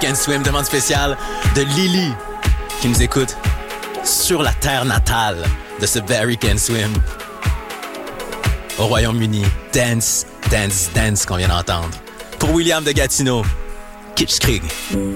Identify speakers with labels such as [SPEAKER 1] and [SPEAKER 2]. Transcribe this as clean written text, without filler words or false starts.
[SPEAKER 1] Can Swim, demande spéciale de Lily qui nous écoute sur la terre natale de ce Barry Can Swim. Au Royaume-Uni, Dance, Dance, Dance qu'on vient d'entendre. Pour William de Gatineau, Kitschkrieg.